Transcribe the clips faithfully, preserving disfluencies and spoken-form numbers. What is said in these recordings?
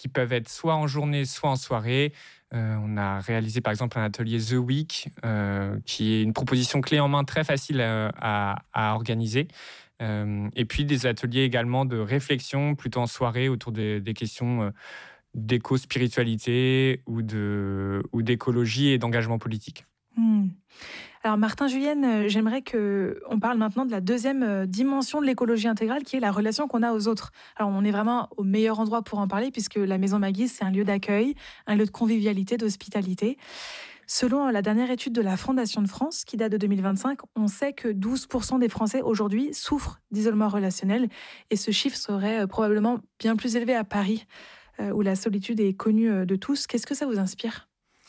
qui peuvent être soit en journée, soit en soirée. Euh, on a réalisé par exemple un atelier The Week, euh, qui est une proposition clé en main très facile à, à- à organiser. Euh, et puis des ateliers également de réflexion, plutôt en soirée, autour des, des questions euh, d'éco-spiritualité ou, de, ou d'écologie et d'engagement politique. Mmh. Alors Martin, Julienne, heu, j'aimerais qu'on parle maintenant de la deuxième heu, dimension de l'écologie intégrale qui est la relation qu'on a aux autres. Alors on est vraiment au meilleur endroit pour en parler puisque la Maison Magis, c'est un lieu d'accueil, un lieu de convivialité, d'hospitalité. Selon la dernière étude de la Fondation de France qui date de deux mille vingt-cinq, on sait que douze des Français aujourd'hui souffrent d'isolement relationnel et ce chiffre serait, heu, probablement bien plus élevé à Paris, heu, où la solitude est connue, heu, de tous. Qu'est-ce que ça vous inspire?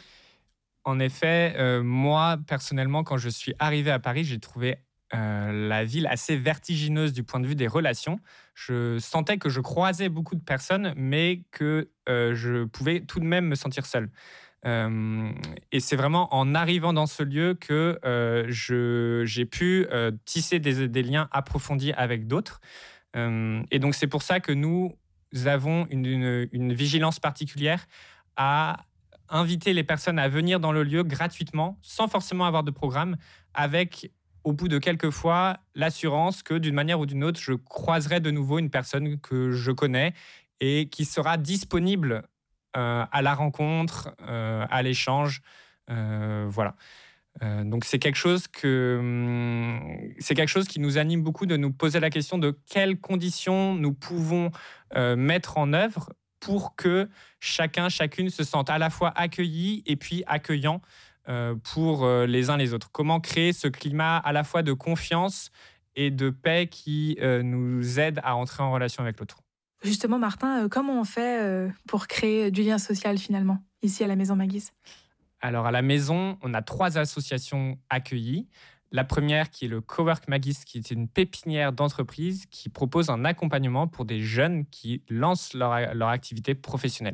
En effet, euh, moi, personnellement, quand je suis arrivé à Paris, j'ai trouvé euh, la ville assez vertigineuse du point de vue des relations. Je sentais que je croisais beaucoup de personnes, mais que euh, je pouvais tout de même me sentir seul. Euh, et c'est vraiment en arrivant dans ce lieu que euh, je, j'ai pu euh, tisser des, des liens approfondis avec d'autres. Euh, et donc, c'est pour ça que nous avons une, une- une vigilance particulière à inviter les personnes à venir dans le lieu gratuitement, sans forcément avoir de programme, avec, au bout de quelques fois, l'assurance que d'une manière ou d'une autre, je croiserai de nouveau une personne que je connais et qui sera disponible euh, à la rencontre, euh, à l'échange. Euh, voilà. Euh, donc c'est quelque chose que hum, c'est quelque chose qui nous anime beaucoup, de nous poser la question de quelles conditions nous pouvons euh, mettre en œuvre pour que chacun, chacune se sente à la fois accueilli et puis accueillant euh, pour euh, les uns les autres. Comment créer ce climat à la fois de confiance et de paix qui euh, nous aide à entrer en relation avec l'autre. Justement Martin, heu, comment on fait, heu, pour créer du lien social finalement, ici à la Maison Magis? Alors, à la maison, on a trois associations accueillies. La première, qui est le Cowork Magis, qui est une pépinière d'entreprise qui propose un accompagnement pour des jeunes qui lancent leur, leur activité professionnelle.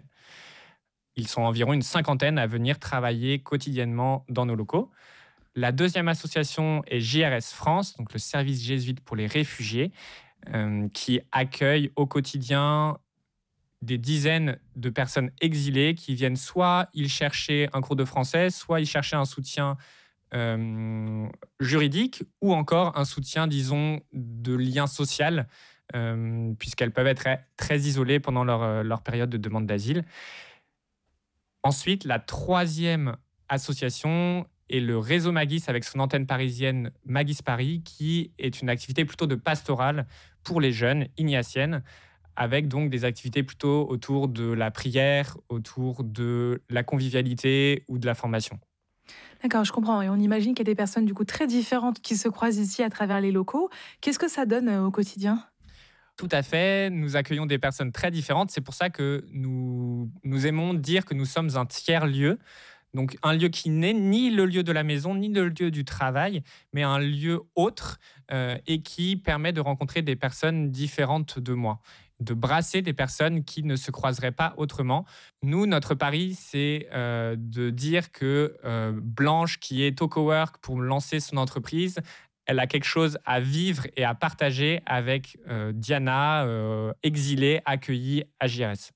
Ils sont environ une cinquantaine à venir travailler quotidiennement dans nos locaux. La deuxième association est J R S France, donc le service jésuite pour les réfugiés, euh, qui accueille au quotidien des dizaines de personnes exilées qui viennent soit y chercher un cours de français, soit y chercher un soutien euh, juridique ou encore un soutien, disons, de lien social, euh, puisqu'elles peuvent être très, très isolées pendant leur, euh, leur période de demande d'asile. Ensuite, la troisième association est le réseau Magis avec son antenne parisienne Magis Paris, qui est une activité plutôt de pastorale pour les jeunes ignatiennes, avec donc des activités plutôt autour de la prière, autour de la convivialité ou de la formation. D'accord, je comprends et on imagine qu'il y a des personnes du coup très différentes qui se croisent ici à travers les locaux. Qu'est-ce que ça donne, heu, au quotidien? Tout à fait, nous accueillons des personnes très différentes. C'est pour ça que nous, nous aimons dire que nous sommes un tiers-lieu. Donc un lieu qui n'est ni le lieu de la maison, ni le lieu du travail, mais un lieu autre euh, et qui permet de rencontrer des personnes différentes de moi, de brasser des personnes qui ne se croiseraient pas autrement. Nous, notre pari, c'est euh, de dire que euh, Blanche, qui est au cowork pour lancer son entreprise, elle a quelque chose à vivre et à partager avec euh, Diana, euh, exilée, accueillie à J R S.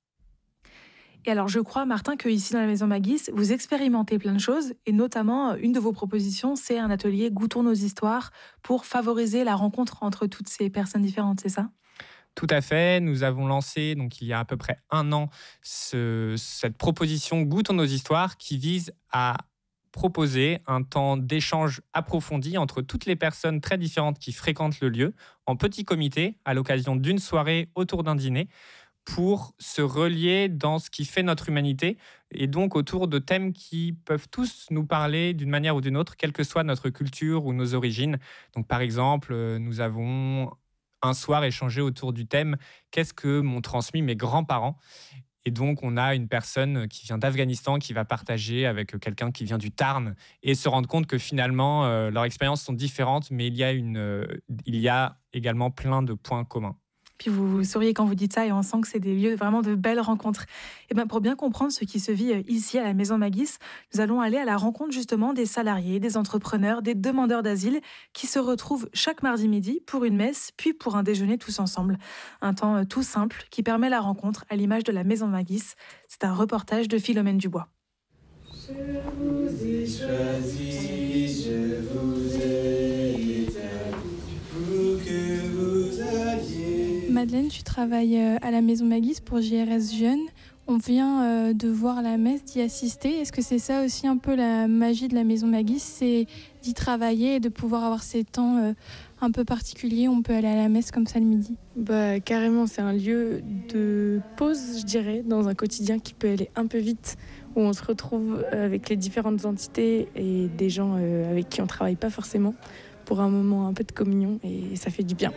Et alors je crois Martin qu'ici dans la Maison Magis, vous expérimentez plein de choses et notamment, heu, une de vos propositions, c'est un atelier «Goûtons nos histoires» pour favoriser la rencontre entre toutes ces personnes différentes, c'est ça? Tout à fait. Nous avons lancé, donc il y a à peu près un an, ce- cette proposition Goûtons nos histoires qui vise à proposer un temps d'échange approfondi entre toutes les personnes très différentes qui fréquentent le lieu, en petit comité, à l'occasion d'une soirée autour d'un dîner, pour se relier dans ce qui fait notre humanité et donc autour de thèmes qui peuvent tous nous parler d'une manière ou d'une autre, quelle que soit notre culture ou nos origines. Donc par exemple, euh, nous avons un soir échangé autour du thème qu'est-ce que m'ont transmis mes grands-parents. Et donc, on a une personne qui vient d'Afghanistan qui va partager avec quelqu'un qui vient du Tarn et se rendre compte que finalement, euh, leurs expériences sont différentes, mais il y a, une, euh, il y a également plein de points communs. Puis vous, vous souriez quand vous dites ça et on sent que c'est des lieux vraiment de belles rencontres. Et ben pour bien comprendre ce qui se vit euh, ici à la Maison Magis, nous allons aller à la rencontre justement des salariés, des entrepreneurs, des demandeurs d'asile qui se retrouvent chaque mardi midi pour une messe, puis pour un déjeuner tous ensemble. Un temps euh, tout simple qui permet la rencontre à l'image de la Maison Magis. C'est un reportage de Philomène Dubois. Je vous ai choisi, je vous ai établi pour que vous alliez. Madeleine, tu travailles à la Maison Magis pour J R S Jeunes. On vient de voir la messe, d'y assister. Est-ce que c'est ça aussi un peu la magie de la Maison Magis, c'est d'y travailler et de pouvoir avoir ces temps un peu particuliers? On peut aller à la messe comme ça le midi. Bah, carrément, c'est un lieu de pause, je dirais, dans un quotidien qui peut aller un peu vite, où on se retrouve avec les différentes entités et des gens avec qui on ne travaille pas forcément, pour un moment un peu de communion, et ça fait du bien.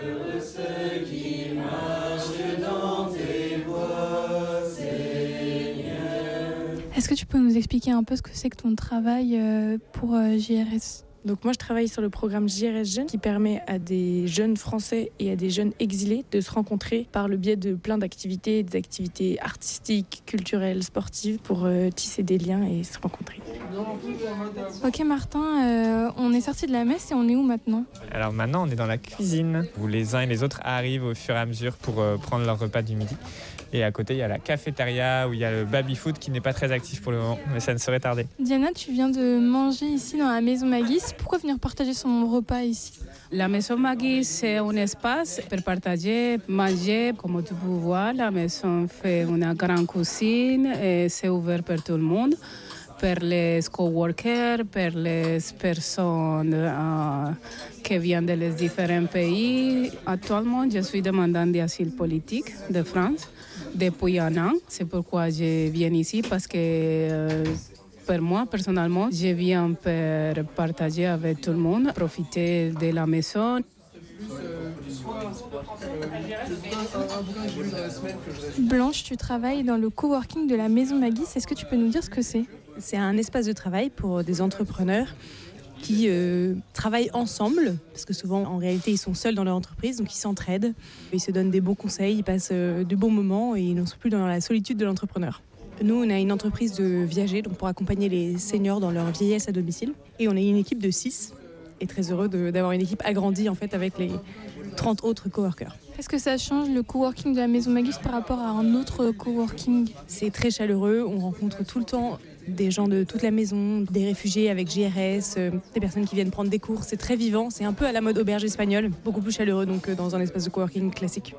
Est-ce que tu peux nous expliquer un peu ce que c'est que ton travail pour J R S ? Donc moi, je travaille sur le programme J R S Jeunes qui permet à des jeunes Français et à des jeunes exilés de se rencontrer par le biais de plein d'activités, des activités artistiques, culturelles, sportives, pour euh, tisser des liens et se rencontrer. Ok Martin, euh, on est sorti de la messe et on est où maintenant ? Alors maintenant, on est dans la cuisine où les uns et les autres arrivent au fur et à mesure pour euh, prendre leur repas du midi. Et à côté, il y a la cafétéria où il y a le baby-foot qui n'est pas très actif pour le moment, mais ça ne saurait tarder. Diana, tu viens de manger ici dans la Maison Magis. Pourquoi venir partager son repas ici ? La Maison Magis, c'est un espace pour partager, manger. Comme tu peux voir, la maison fait une grande cuisine et c'est ouvert pour tout le monde. Pour les coworkers, pour les personnes euh, qui viennent des différents pays. Actuellement, je suis demandante d'asile politique de France depuis un an. C'est pourquoi je viens ici, parce que euh, pour moi, personnellement, je viens pour partager avec tout le monde, profiter de la maison. Blanche, tu travailles dans le coworking de la Maison Magis. Est-ce que tu peux nous dire ce que c'est ? C'est un espace de travail pour des entrepreneurs qui euh, travaillent ensemble, parce que souvent, en réalité, ils sont seuls dans leur entreprise, donc ils s'entraident, ils se donnent des bons conseils, ils passent euh, de bons moments et ils ne sont plus dans la solitude de l'entrepreneur. Nous, on a une entreprise de viagers, donc pour accompagner les seniors dans leur vieillesse à domicile. Et on est une équipe de six, et très heureux de, d'avoir une équipe agrandie en fait, avec les trente autres coworkers. Est-ce que ça change le coworking de la Maison Magis par rapport à un autre coworking ? C'est très chaleureux, on rencontre tout le temps des gens de toute la maison, des réfugiés avec J R S, euh, des personnes qui viennent prendre des cours. C'est très vivant, c'est un peu à la mode auberge espagnole, beaucoup plus chaleureux donc que dans un espace de coworking classique.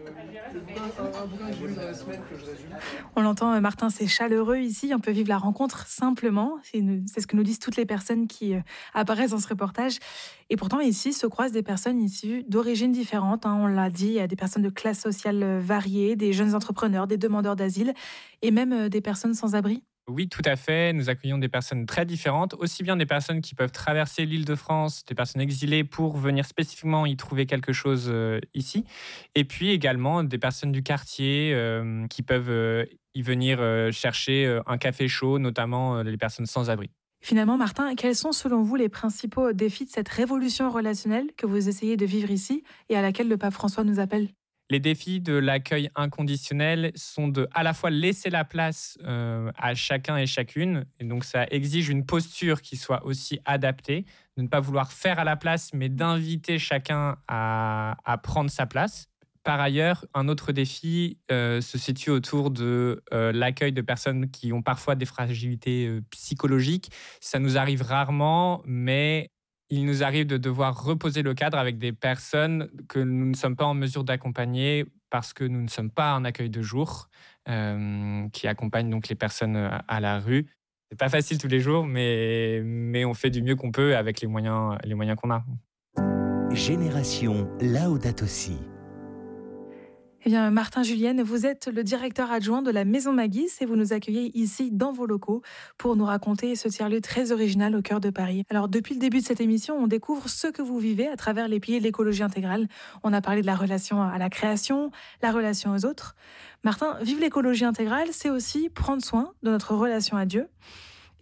On l'entend, Martin, c'est chaleureux ici. On peut vivre la rencontre simplement. C'est, une, c'est ce que nous disent toutes les personnes qui euh, apparaissent dans ce reportage. Et pourtant, ici se croisent des personnes issues d'origines différentes. Hein, on l'a dit, il y a des personnes de classes sociales variées, des jeunes entrepreneurs, des demandeurs d'asile et même euh, des personnes sans abri. Oui, tout à fait. Nous accueillons des personnes très différentes, aussi bien des personnes qui peuvent traverser l'Île-de-France, des personnes exilées pour venir spécifiquement y trouver quelque chose euh, ici, et puis également des personnes du quartier euh, qui peuvent euh, y venir euh, chercher euh, un café chaud, notamment euh, les personnes sans abri. Finalement, Martin, quels sont selon vous les principaux défis de cette révolution relationnelle que vous essayez de vivre ici et à laquelle le pape François nous appelle ? Les défis de l'accueil inconditionnel sont de à la fois laisser la place euh, à chacun et chacune, et donc ça exige une posture qui soit aussi adaptée, de ne pas vouloir faire à la place, mais d'inviter chacun à, à prendre sa place. Par ailleurs, un autre défi euh, se situe autour de euh, l'accueil de personnes qui ont parfois des fragilités euh, psychologiques. Ça nous arrive rarement, mais il nous arrive de devoir reposer le cadre avec des personnes que nous ne sommes pas en mesure d'accompagner parce que nous ne sommes pas un accueil de jour euh, qui accompagne donc les personnes à la rue. C'est pas facile tous les jours, mais, mais on fait du mieux qu'on peut avec les moyens, les moyens qu'on a. Génération Laudato Si. Eh bien, Martin Julienne, vous êtes le directeur adjoint de la Maison Magis et vous nous accueillez ici dans vos locaux pour nous raconter ce tiers-lieu très original au cœur de Paris. Alors, depuis le début de cette émission, on découvre ce que vous vivez à travers les piliers de l'écologie intégrale. On a parlé de la relation à la création, la relation aux autres. Martin, vivre l'écologie intégrale, c'est aussi prendre soin de notre relation à Dieu.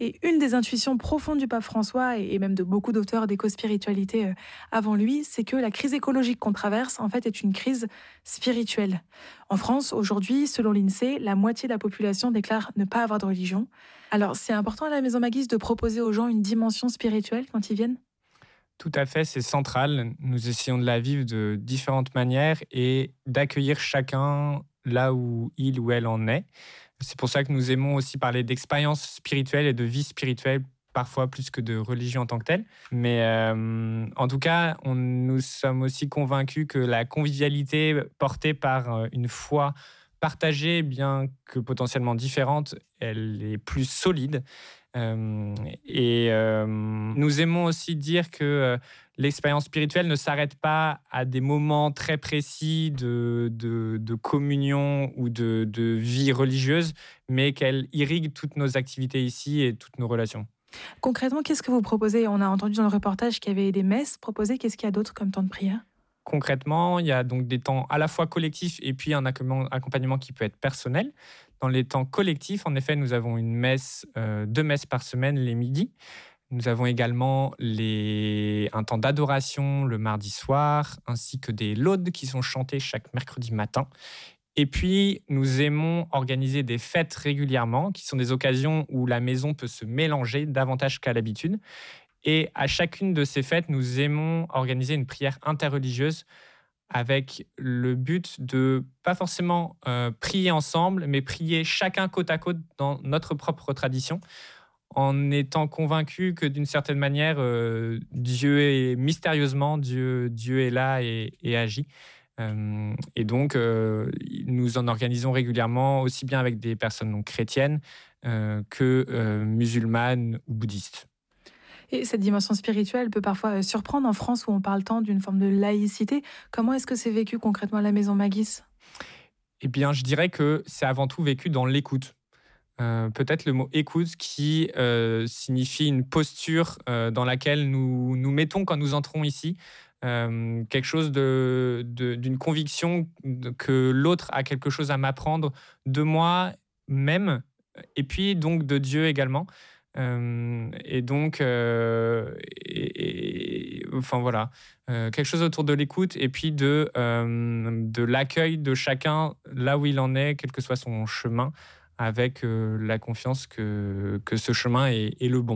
Et une des intuitions profondes du pape François et même de beaucoup d'auteurs d'éco-spiritualité euh, avant lui, c'est que la crise écologique qu'on traverse, en fait, est une crise spirituelle. En France, aujourd'hui, selon l'INSEE, la moitié de la population déclare ne pas avoir de religion. Alors, c'est important à la Maison Magis de proposer aux gens une dimension spirituelle quand ils viennent? Tout à fait, c'est central. Nous essayons de la vivre de différentes manières et d'accueillir chacun là où il ou elle en est. C'est pour ça que nous aimons aussi parler d'expérience spirituelle et de vie spirituelle, parfois plus que de religion en tant que telle. Mais euh, en tout cas, on, nous sommes aussi convaincus que la convivialité portée par euh, une foi partagée, bien que potentiellement différente, elle est plus solide. Euh, et euh, nous aimons aussi dire que euh, l'expérience spirituelle ne s'arrête pas à des moments très précis de, de, de communion ou de, de vie religieuse, mais qu'elle irrigue toutes nos activités ici et toutes nos relations. Concrètement, qu'est-ce que vous proposez? On a entendu dans le reportage qu'il y avait des messes proposées. Qu'est-ce qu'il y a d'autre comme temps de prière? Concrètement, il y a donc des temps à la fois collectifs et puis un accompagnement qui peut être personnel. Dans les temps collectifs, en effet, nous avons une messe, euh, deux messes par semaine les midis. Nous avons également les, un temps d'adoration le mardi soir, ainsi que des laudes qui sont chantées chaque mercredi matin. Et puis, nous aimons organiser des fêtes régulièrement, qui sont des occasions où la maison peut se mélanger davantage qu'à l'habitude. Et à chacune de ces fêtes, nous aimons organiser une prière interreligieuse avec le but de pas forcément euh, prier ensemble, mais prier chacun côte à côte dans notre propre tradition, en étant convaincus que d'une certaine manière, euh, Dieu est mystérieusement, Dieu, Dieu est là et, et agit. Euh, et donc, euh, nous en organisons régulièrement, aussi bien avec des personnes non chrétiennes euh, que euh, musulmanes ou bouddhistes. Et cette dimension spirituelle peut parfois euh, surprendre en France où on parle tant d'une forme de laïcité. Comment est-ce que c'est vécu concrètement à la Maison Magis? Eh bien, je dirais que c'est avant tout vécu dans l'écoute. Euh, peut-être le mot écoute qui euh, signifie une posture euh, dans laquelle nous nous mettons quand nous entrons ici. Euh, quelque chose de, de, d'une conviction que l'autre a quelque chose à m'apprendre de moi-même et puis donc de Dieu également. Euh, et donc, euh, et, et, enfin voilà, euh, quelque chose autour de l'écoute et puis de, euh, de l'accueil de chacun là où il en est, quel que soit son chemin, avec euh, la confiance que, que ce chemin est, est le bon.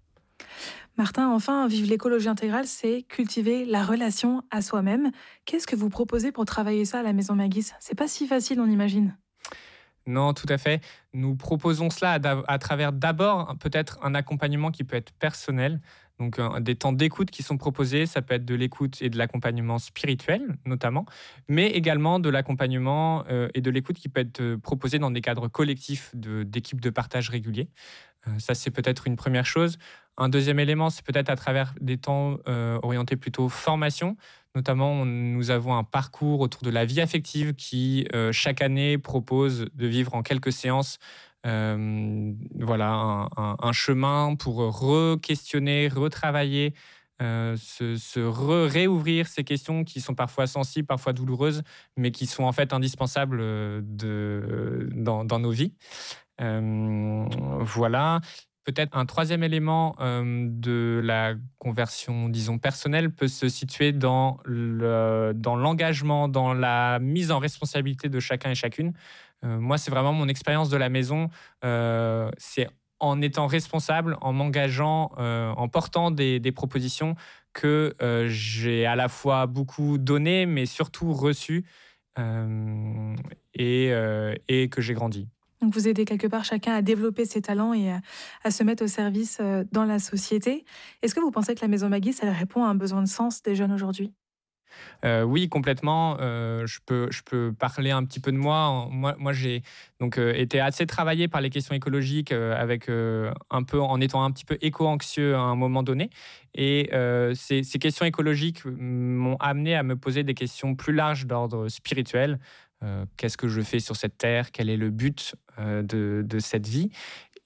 Martin, enfin, vivre l'écologie intégrale, c'est cultiver la relation à soi-même. Qu'est-ce que vous proposez pour travailler ça à la Maison Magis? C'est pas si facile, on imagine. Non, tout à fait. Nous proposons cela à, à travers d'abord peut-être un accompagnement qui peut être personnel, donc euh, des temps d'écoute qui sont proposés. Ça peut être de l'écoute et de l'accompagnement spirituel notamment, mais également de l'accompagnement euh, et de l'écoute qui peut être euh, proposé dans des cadres collectifs de, d'équipes de partage réguliers. Euh, ça, c'est peut-être une première chose. Un deuxième élément, c'est peut-être à travers des temps euh, orientés plutôt formation. Notamment, on, nous avons un parcours autour de la vie affective qui, euh, chaque année, propose de vivre en quelques séances euh, voilà, un, un, un chemin pour re-questionner, retravailler, euh, se, se re- réouvrir ces questions qui sont parfois sensibles, parfois douloureuses, mais qui sont en fait indispensables de, dans, dans nos vies. Euh, voilà. Peut-être un troisième élément euh, de la conversion, disons, personnelle peut se situer dans, le, dans l'engagement, dans la mise en responsabilité de chacun et chacune. Euh, moi, c'est vraiment mon expérience de la maison. Euh, c'est en étant responsable, en m'engageant, euh, en portant des, des propositions que euh, j'ai à la fois beaucoup donné, mais surtout reçu euh, et, euh, et que j'ai grandi. Donc vous aidez quelque part chacun à développer ses talents et à, à se mettre au service euh, dans la société. Est-ce que vous pensez que la Maison Magis, elle répond à un besoin de sens des jeunes aujourd'hui? Euh, oui, complètement. Euh, je peux, je peux parler un petit peu de moi. Moi, moi j'ai donc euh, été assez travaillé par les questions écologiques, euh, avec euh, un peu en étant un petit peu éco-anxieux à un moment donné. Et euh, ces, ces questions écologiques m'ont amené à me poser des questions plus larges d'ordre spirituel. Euh, qu'est-ce que je fais sur cette terre? Quel est le but euh, de, de cette vie?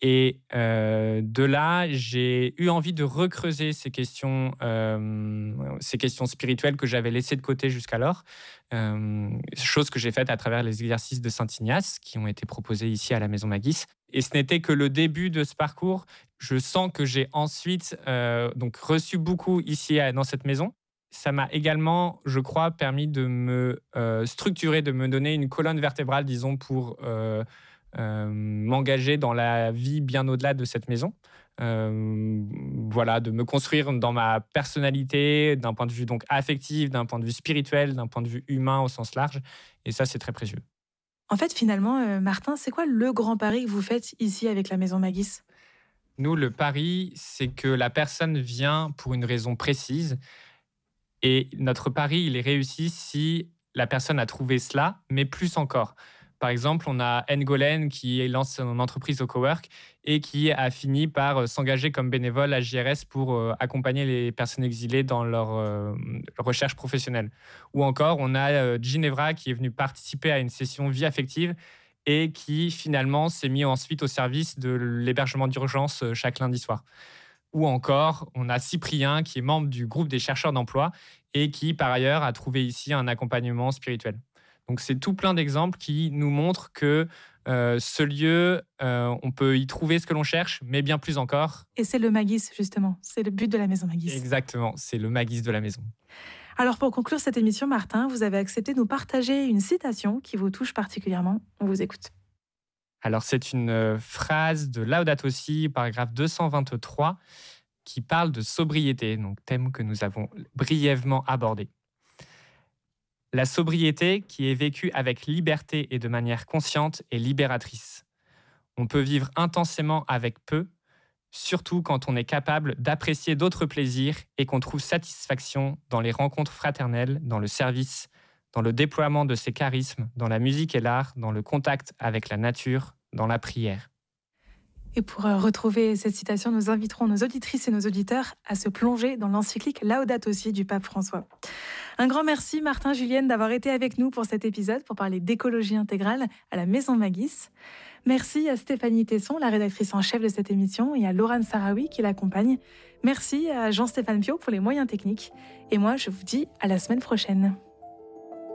Et euh, de là, j'ai eu envie de recreuser ces questions, euh, ces questions spirituelles que j'avais laissées de côté jusqu'alors, euh, chose que j'ai faite à travers les exercices de Saint-Ignace qui ont été proposés ici à la Maison Magis. Et ce n'était que le début de ce parcours. Je sens que j'ai ensuite euh, donc reçu beaucoup ici dans cette maison. Ça m'a également, je crois, permis de me euh, structurer, de me donner une colonne vertébrale, disons, pour euh, euh, m'engager dans la vie bien au-delà de cette maison. Euh, voilà, de me construire dans ma personnalité, d'un point de vue donc affectif, d'un point de vue spirituel, d'un point de vue humain au sens large. Et ça, c'est très précieux. En fait, finalement, euh, Martin, c'est quoi le grand pari que vous faites ici avec la Maison Magis ? Nous, le pari, c'est que la personne vient pour une raison précise. Et notre pari, il est réussi si la personne a trouvé cela, mais plus encore. Par exemple, on a Ngolen qui lance son entreprise au cowork et qui a fini par s'engager comme bénévole à J R S pour accompagner les personnes exilées dans leur euh, recherche professionnelle. Ou encore, on a Ginevra qui est venue participer à une session vie affective et qui finalement s'est mis ensuite au service de l'hébergement d'urgence chaque lundi soir. Ou encore, on a Cyprien qui est membre du groupe des chercheurs d'emploi et qui, par ailleurs, a trouvé ici un accompagnement spirituel. Donc, c'est tout plein d'exemples qui nous montrent que euh, ce lieu, euh, on peut y trouver ce que l'on cherche, mais bien plus encore. Et c'est le Magis, justement. C'est le but de la Maison Magis. Exactement, c'est le Magis de la maison. Alors, pour conclure cette émission, Martin, vous avez accepté de nous partager une citation qui vous touche particulièrement. On vous écoute. Alors, c'est une phrase de Laudato Si, paragraphe deux cent vingt-trois, qui parle de sobriété, donc thème que nous avons brièvement abordé. La sobriété qui est vécue avec liberté et de manière consciente est libératrice. On peut vivre intensément avec peu, surtout quand on est capable d'apprécier d'autres plaisirs et qu'on trouve satisfaction dans les rencontres fraternelles, dans le service, dans le déploiement de ses charismes, dans la musique et l'art, dans le contact avec la nature, dans la prière. Et pour retrouver cette citation, nous inviterons nos auditrices et nos auditeurs à se plonger dans l'encyclique Laudato Si du pape François. Un grand merci, Martin, Julienne, d'avoir été avec nous pour cet épisode, pour parler d'écologie intégrale à la Maison Magis. Merci à Stéphanie Tesson, la rédactrice en chef de cette émission, et à Laurane Sarawi qui l'accompagne. Merci à Jean-Stéphane Pio pour les moyens techniques. Et moi, je vous dis à la semaine prochaine.